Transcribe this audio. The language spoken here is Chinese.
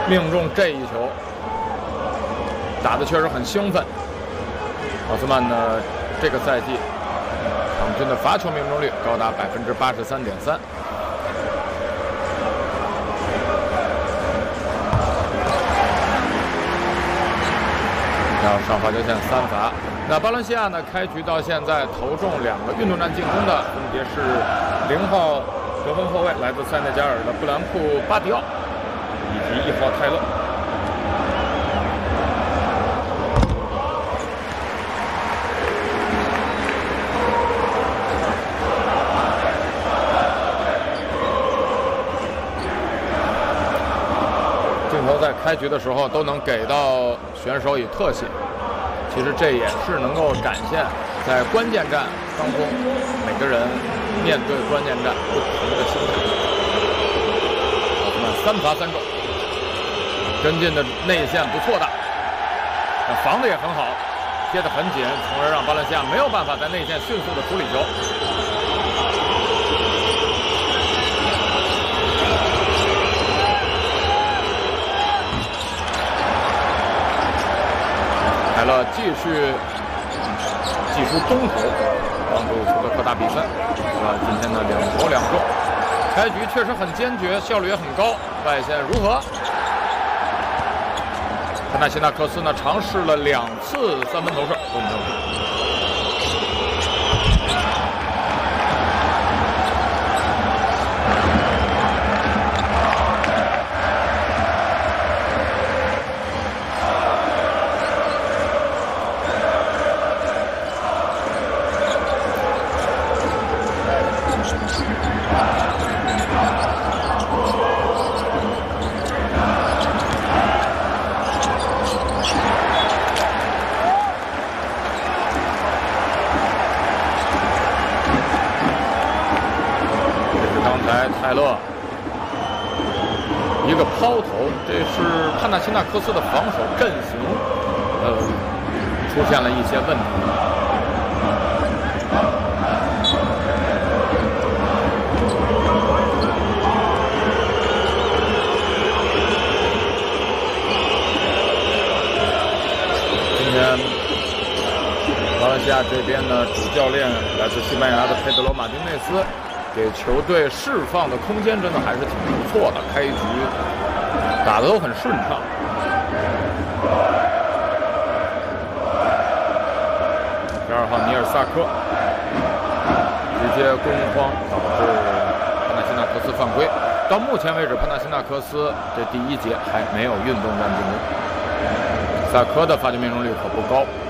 命中这一球，打得确实很兴奋。奥斯曼呢，这个赛季场均的罚球命中率高达83.3%。然后上罚球线3罚。那巴伦西亚呢，开局到现在投中2个运动战进攻的，分别是0号得分后卫来自塞内加尔的布兰库·巴迪奥，以及1号泰勒。镜头在开局的时候都能给到选手以特写，其实这也是能够展现在关键战当中每个人面对关键战不同的心态。奥斯曼3罚3中，跟进的内线不错的，防的也很好，贴得很紧，从而让巴伦西亚没有办法在内线迅速的处理球。凯勒继续技术中投，帮助球队扩大比分。今天的2球2中，开局确实很坚决，效率也很高。外线如何？潘纳西纳克斯呢，尝试了2次3分投射都没有中。泰勒一个抛投，这是潘纳西纳克斯的防守阵型出现了一些问题。今天马来西亚这边呢，主教练来自西班牙的佩德罗·马丁内斯。给球队释放的空间真的还是挺不错的，开局打得都很顺畅。12号尼尔萨科直接攻荒，导致潘纳西纳克斯犯规。到目前为止，潘纳西纳克斯这第1节还没有运动战进攻。萨科的罚球命中率可不高。